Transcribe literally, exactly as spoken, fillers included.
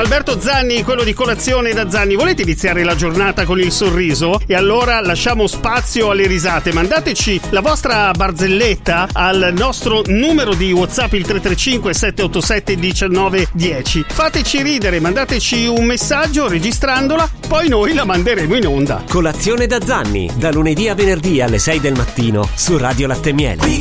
Alberto Zanni, quello di Colazione da Zanni. Volete iniziare la giornata con il sorriso? E allora lasciamo spazio alle risate. Mandateci la vostra barzelletta al nostro numero di WhatsApp, il tre tre cinque sette otto sette uno nove uno zero. Fateci ridere, mandateci un messaggio registrandola, poi noi la manderemo in onda. Colazione da Zanni, da lunedì a venerdì alle sei del mattino su Radio Latte e Miele.